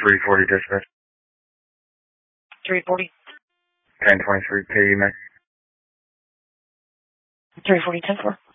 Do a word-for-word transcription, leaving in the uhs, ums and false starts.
three forty dispatch. three forty. ten twenty-three P, man. three forty, ten four.